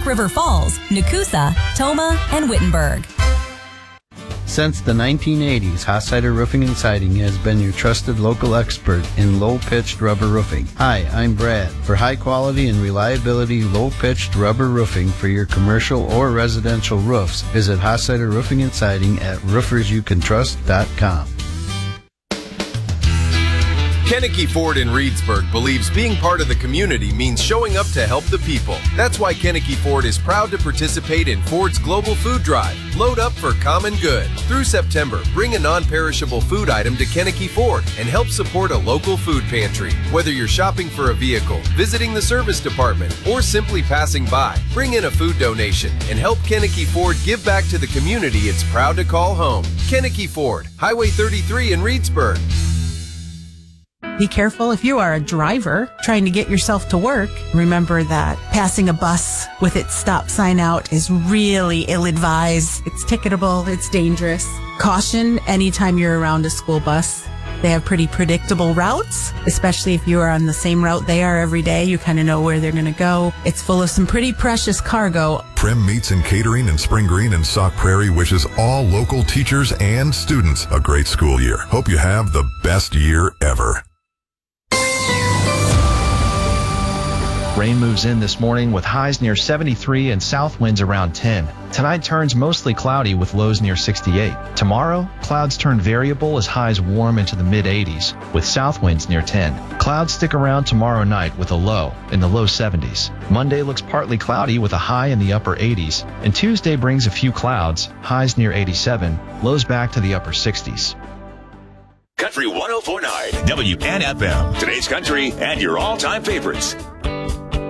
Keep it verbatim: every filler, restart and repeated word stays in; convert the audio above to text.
River Falls, Nakusa, Toma, and Wittenberg. Since the nineteen eighties, Hossider Roofing and Siding has been your trusted local expert in low-pitched rubber roofing. Hi, I'm Brad. For high-quality and reliability low-pitched rubber roofing for your commercial or residential roofs, visit Hossider Roofing and Siding at roofers you can trust dot com. Kennecke Ford in Reedsburg believes being part of the community means showing up to help the people. That's why Kennecke Ford is proud to participate in Ford's Global Food Drive. Load up for common good. Through September, bring a non-perishable food item to Kennecke Ford and help support a local food pantry. Whether you're shopping for a vehicle, visiting the service department, or simply passing by, bring in a food donation and help Kennecke Ford give back to the community it's proud to call home. Kennecke Ford, Highway thirty-three in Reedsburg. Be careful if you are a driver trying to get yourself to work. Remember that passing a bus with its stop sign out is really ill-advised. It's ticketable. It's dangerous. Caution anytime you're around a school bus. They have pretty predictable routes, especially if you are on the same route they are every day. You kind of know where they're going to go. It's full of some pretty precious cargo. Prim Meats and Catering in Spring Green and Sauk Prairie wishes all local teachers and students a great school year. Hope you have the best year ever. Rain moves in this morning with highs near seventy-three and south winds around ten. Tonight turns mostly cloudy with lows near sixty-eight. Tomorrow, clouds turn variable as highs warm into the mid eighties with south winds near ten. Clouds stick around tomorrow night with a low in the low seventies. Monday looks partly cloudy with a high in the upper eighties. And Tuesday brings a few clouds, highs near eighty-seven, lows back to the upper sixties. Country one oh four point nine W N F M. Today's country and your all-time favorites.